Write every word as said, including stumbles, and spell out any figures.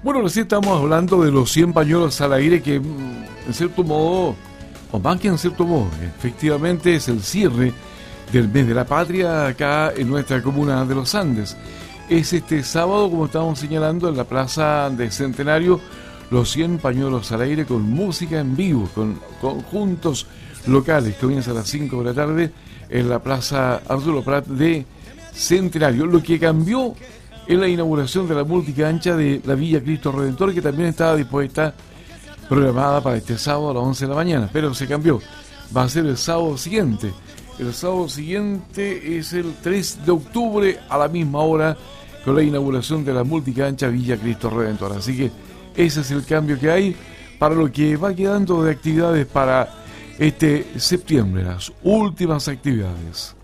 Bueno, recién estamos hablando de los cien pañuelos al aire que, en cierto modo, o más que en cierto modo, efectivamente es el cierre del mes de la patria acá en nuestra comuna de Los Andes. Es este sábado, como estábamos señalando, en la plaza de Centenario, los cien pañuelos al aire con música en vivo, con conjuntos locales, que comienza a las cinco de la tarde en la plaza Arturo Prat de Centenario. Lo que cambió es la inauguración de la multicancha de la Villa Cristo Redentor, que también estaba dispuesta, programada para este sábado a las once de la mañana, pero se cambió. Va a ser el sábado siguiente. El sábado siguiente es el tres de octubre a la misma hora, con la inauguración de la multicancha Villa Cristo Redentor. Así que ese es el cambio que hay para lo que va quedando de actividades para este septiembre, las últimas actividades.